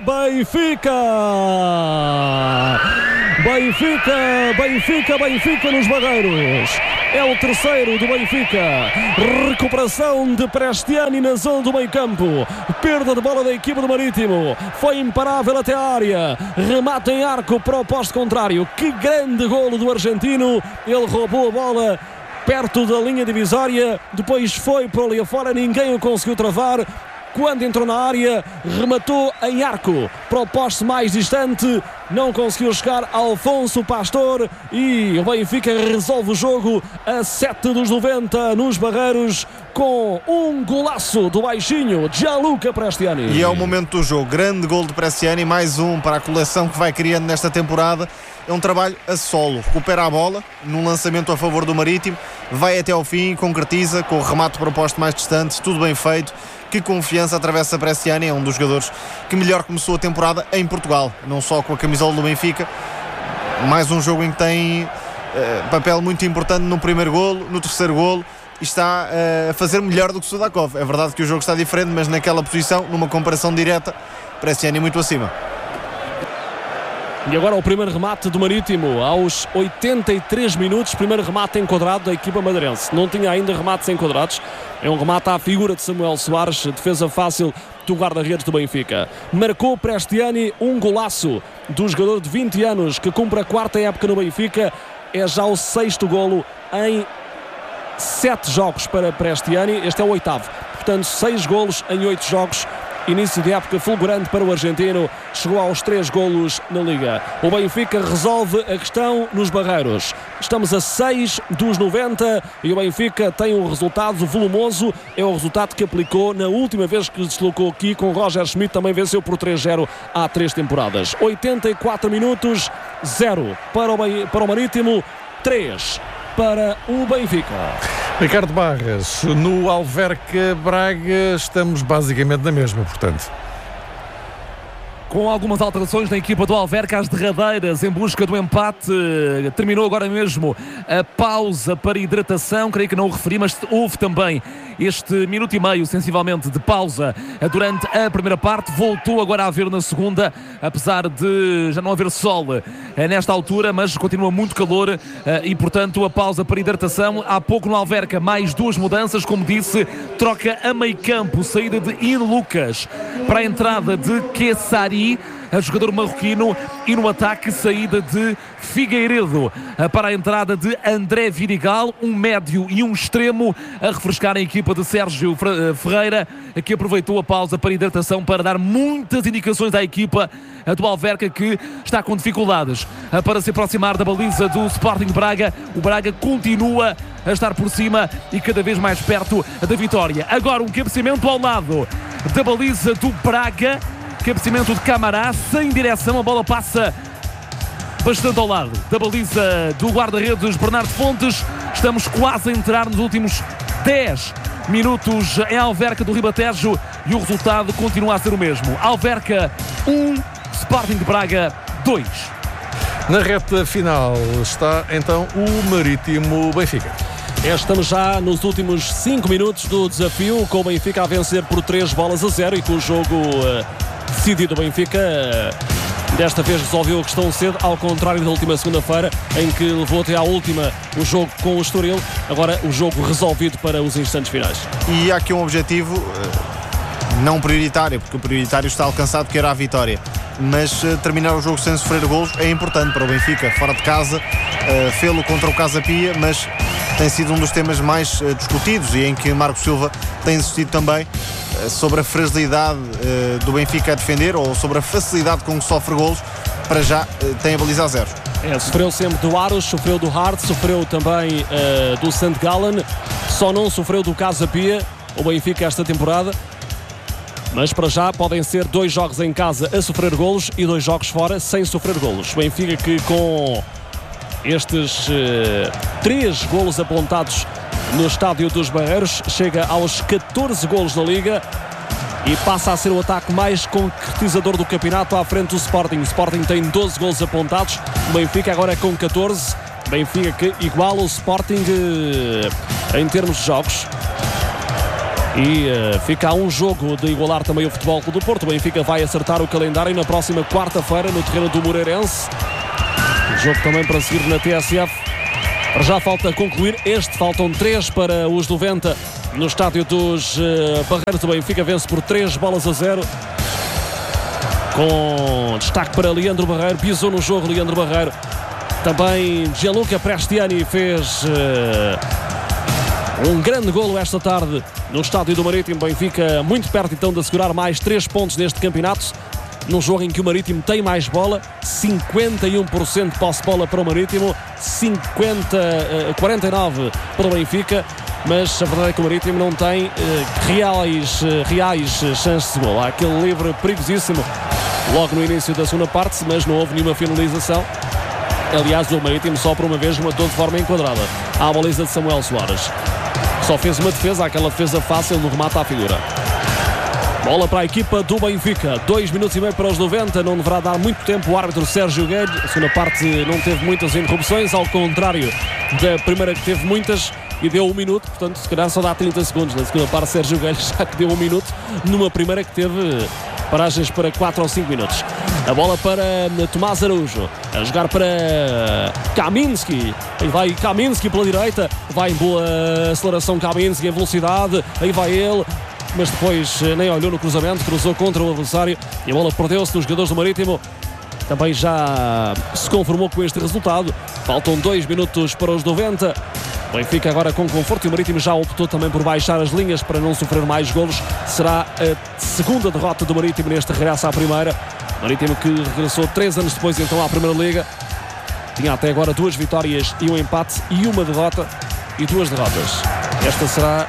Benfica! Benfica nos Barreiros. É o terceiro do Benfica. Recuperação de Prestiani na zona do meio campo. Perda de bola da equipa do Marítimo. Foi imparável até a área. Remata em arco para o poste contrário. Que grande golo do argentino. Ele roubou a bola perto da linha divisória. Depois foi para ali afora. Ninguém o conseguiu travar. Quando entrou na área, rematou em arco para o poste mais distante. Não conseguiu chegar Alfonso Pastor e o Benfica resolve o jogo a 7 dos 90 nos Barreiros com um golaço do baixinho Gianluca Prestiani. E é o momento do jogo. Grande gol de Prestiani, mais um para a coleção que vai criando nesta temporada. É um trabalho a solo. Recupera a bola num lançamento a favor do Marítimo, vai até ao fim, concretiza com o remate para o poste mais distante. Tudo bem feito. Que confiança atravessa Prestiani, é um dos jogadores que melhor começou a temporada em Portugal, não só com a camisola do Benfica. Mais um jogo em que tem papel muito importante no primeiro golo, no terceiro golo, e está a fazer melhor do que Sudakov. É verdade que o jogo está diferente, mas naquela posição, numa comparação direta, Prestiani muito acima. E agora o primeiro remate do Marítimo aos 83 minutos, primeiro remate enquadrado da equipa madeirense. Não tinha ainda remates enquadrados. É um remate à figura de Samuel Soares, defesa fácil do guarda-redes do Benfica. Marcou Prestiani um golaço do jogador de 20 anos que cumpre a quarta época no Benfica. É já o sexto golo em 7 jogos para Prestiani. Este é o oitavo. Portanto, 6 golos em 8 jogos. Início de época fulgurante para o argentino. Chegou aos 3 golos na Liga. O Benfica resolve a questão nos Barreiros. Estamos a 6 dos 90 e o Benfica tem um resultado volumoso. É o resultado que aplicou na última vez que se deslocou aqui com Roger Schmidt. Também venceu por 3-0 há 3 temporadas. 84 minutos, 0 para o Marítimo, 3 para o Benfica. Ricardo Barras, no Alverca Braga estamos basicamente na mesma, portanto. Com algumas alterações na equipa do Alverca, as derradeiras em busca do empate. Terminou agora mesmo a pausa para hidratação, creio que não o referi, mas houve também este minuto e meio, sensivelmente, de pausa durante a primeira parte. Voltou agora a haver na segunda, apesar de já não haver sol nesta altura, mas continua muito calor e, portanto, a pausa para hidratação. Há pouco no Alverca, mais 2 mudanças, como disse, troca a meio campo, saída de Ir Lucas para a entrada de Kessari, a jogador marroquino, e no ataque saída de Figueiredo para a entrada de André Vidigal, um médio e um extremo, a refrescar a equipa de Sérgio Ferreira, que aproveitou a pausa para hidratação para dar muitas indicações à equipa do Alverca, que está com dificuldades para se aproximar da baliza do Sporting de Braga. O Braga continua a estar por cima e cada vez mais perto da vitória. Agora um cabeceamento ao lado da baliza do Braga. Cabeceamento de Camará, sem direção, a bola passa bastante ao lado da baliza do guarda-redes Bernardo Fontes. Estamos quase a entrar nos últimos 10 minutos em Alverca do Ribatejo e o resultado continua a ser o mesmo. Alverca 1, Sporting de Braga 2. Na reta final está então o Marítimo Benfica. Estamos já nos últimos 5 minutos do desafio, com o Benfica a vencer por 3-0 e com o jogo decidido. O Benfica desta vez resolveu a questão cedo, ao contrário da última segunda-feira, em que levou até à última o jogo com o Estoril. Agora o jogo resolvido para os instantes finais. E há aqui um objetivo não prioritário, porque o prioritário está alcançado, que era a vitória. Mas terminar o jogo sem sofrer golos é importante para o Benfica, fora de casa. Fê-lo contra o Casa Pia, mas tem sido um dos temas mais discutidos e em que Marco Silva tem insistido também sobre a fragilidade do Benfica a defender, ou sobre a facilidade com que sofre golos. Para já tem a baliza a 0. Sofreu sempre do Aros, sofreu do Hart, sofreu também do St. Gallen, só não sofreu do Casa Pia, o Benfica esta temporada. Mas para já podem ser 2 jogos em casa a sofrer golos e 2 jogos fora sem sofrer golos. O Benfica, que com estes 3 golos apontados no estádio dos Barreiros, chega aos 14 golos na Liga e passa a ser o ataque mais concretizador do campeonato à frente do Sporting. O Sporting tem 12 golos apontados, o Benfica agora é com 14. Benfica que iguala o Sporting em termos de jogos. E fica a um jogo de igualar também o Futebol Clube do Porto. O Benfica vai acertar o calendário na próxima quarta-feira no terreno do Moreirense. Jogo também para seguir na TSF. Já falta concluir este, faltam 3 para os 90 no estádio dos Barreiros. O Benfica vence por 3-0, com destaque para Leandro Barreiro. Pisou no jogo Leandro Barreiro. Também Gianluca Prestiani fez um grande golo esta tarde no estádio do Marítimo. Benfica muito perto então de assegurar mais 3 pontos neste campeonato, num jogo em que o Marítimo tem mais bola. 51% de posse de bola para o Marítimo, 49% para o Benfica, mas a verdade é que o Marítimo não tem reais chances de gol. Há aquele livre perigosíssimo logo no início da segunda parte, mas não houve nenhuma finalização. Aliás, o Marítimo só por uma vez rematou de forma enquadrada à baliza de Samuel Soares. Só fez uma defesa, aquela defesa fácil no remate à figura. Bola para a equipa do Benfica. 2 minutos e meio para os 90. Não deverá dar muito tempo o árbitro Sérgio Guedes. A segunda parte não teve muitas interrupções, ao contrário da primeira, que teve muitas e deu 1 minuto. Portanto, se calhar só dá 30 segundos. Na segunda parte, Sérgio Guedes já que deu 1 minuto, numa primeira que teve paragens para 4 ou 5 minutos. A bola para Tomás Araújo, a jogar para Kaminski. Aí vai Kaminski pela direita, vai em boa aceleração Kaminski, em velocidade, aí vai ele, mas depois nem olhou no cruzamento, cruzou contra o adversário e a bola perdeu-se nos jogadores do Marítimo. Também já se conformou com este resultado. Faltam 2 minutos para os 90. O Benfica agora com conforto, e o Marítimo já optou também por baixar as linhas para não sofrer mais golos. Será a segunda derrota do Marítimo neste regresso à primeira. O Marítimo que regressou 3 anos depois então à Primeira Liga. Tinha até agora 2 vitórias e 1 empate e 1 derrota e 2 derrotas. Esta será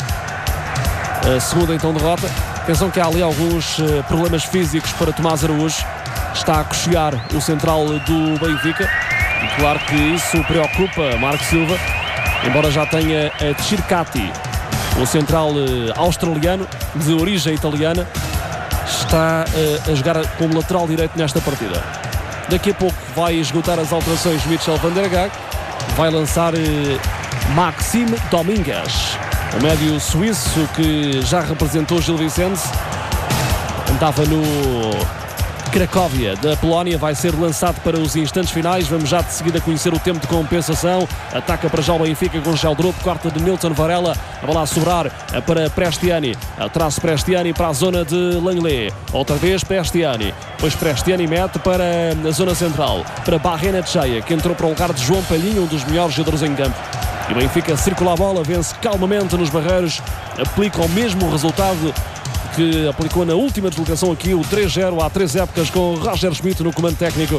a segunda então derrota. Atenção que há ali alguns problemas físicos para Tomás Araújo. Está a coxear o central do Benfica e claro que isso preocupa Marco Silva, embora já tenha a Tchirkati, o central australiano de origem italiana, está a jogar como lateral direito nesta partida. Daqui a pouco vai esgotar as alterações Michel van der Gaag, vai lançar Maxime Domingues, o médio suíço que já representou Gil Vicente, estava no Cracóvia da Polónia. Vai ser lançado para os instantes finais. Vamos já de seguida conhecer o tempo de compensação. Ataca para já o Benfica com Sheldrup, corta de Nilton Varela, a bola a sobrar para Prestiani, atrás Prestiani para a zona de Langley, outra vez Prestiani, depois Prestiani mete para a zona central, para Barrena Cheia, que entrou para o lugar de João Palhinha, um dos melhores jogadores em campo. E o Benfica circula a bola, vence calmamente nos Barreiros, aplica o mesmo resultado que aplicou na última deslocação aqui, o 3-0 há 3 épocas, com Roger Schmidt no comando técnico.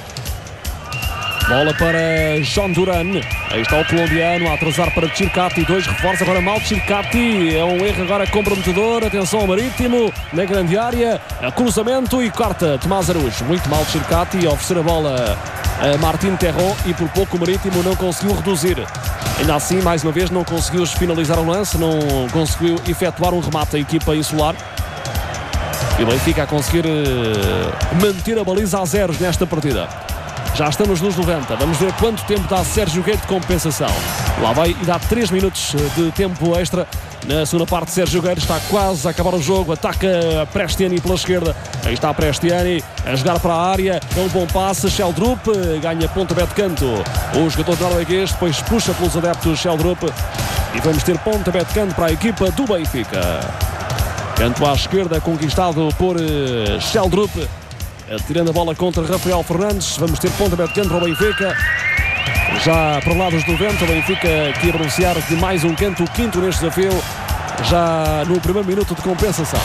Bola para John Duran, aí está o colombiano a atrasar para Tchirkati, 2 reforços, agora mal Tchirkati, é um erro agora comprometedor, atenção ao Marítimo, na grande área, cruzamento e corta Tomás Araújo, muito mal Tchirkati, a oferecer a bola a Martin Terron e por pouco o Marítimo não conseguiu reduzir. Ainda assim, mais uma vez, não conseguiu finalizar o lance, não conseguiu efetuar um remate a equipa insular. E o Benfica a conseguir manter a baliza a 0 nesta partida. Já estamos nos 90. Vamos ver quanto tempo dá Sérgio Guedes de compensação. Lá vai e dá 3 minutos de tempo extra. Na segunda parte, Sérgio Guedes está quase a acabar o jogo. Ataca Prestiani pela esquerda. Aí está Prestiani a jogar para a área. É um bom passe. Sheldrup ganha pontapé de canto. O jogador norueguês depois puxa pelos adeptos Sheldrup. E vamos ter pontapé de canto para a equipa do Benfica. Canto à esquerda conquistado por Sheldrup, tirando a bola contra Rafael Fernandes. Vamos ter pontapé de canto para o Benfica. Já para lá dos 90, o Benfica aqui a beneficiar de mais um canto, o 5º neste desafio, já no primeiro minuto de compensação.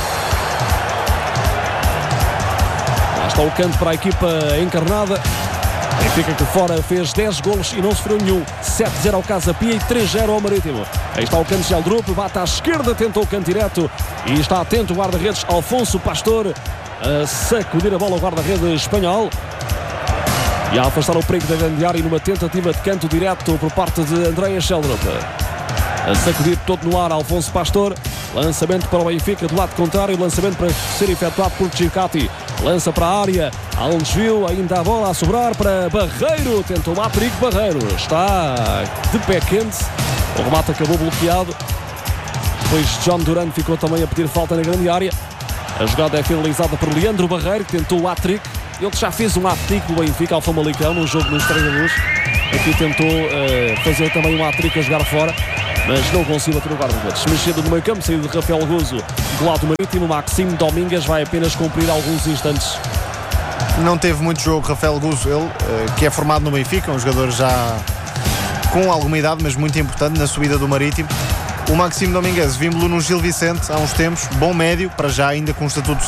Lá está o canto para a equipa encarnada. Benfica que fora fez 10 golos e não sofreu nenhum. 7-0 ao Casa Pia e 3-0 ao Marítimo. Aí está o canto de Sheldrup, bate à esquerda, tentou o canto direto e está atento o guarda-redes Alfonso Pastor a sacudir a bola ao guarda-redes espanhol e a afastar o perigo da grande área numa tentativa de canto direto por parte de Andrea Sheldrup. A sacudir todo no ar Alfonso Pastor. Lançamento para o Benfica do lado contrário, lançamento para ser efetuado por Tchirkati. Lança para a área, há um desvio, ainda a bola a sobrar para Barreiro, tentou lá perigo Barreiro, está de pé quente, o remate acabou bloqueado Depois John Duran ficou também a pedir falta na grande área. A jogada é finalizada por Leandro Barreiro, que tentou o hat-trick. Ele já fez um hat-trick do Benfica ao Famalicão, num jogo nos treinadores. Aqui tentou fazer também um hat-trick a jogar fora, mas não conseguiu bater o guarda-redes. Mexendo no meio campo, saído de Rafael Guzo do lado do Marítimo. Maxime Domingues vai apenas cumprir alguns instantes. Não teve muito jogo Rafael Guzo, ele que é formado no Benfica, um jogador já com alguma idade, mas muito importante na subida do Marítimo. O Maxime Domingues, vimos-lo no Gil Vicente há uns tempos, bom médio, para já ainda com um estatuto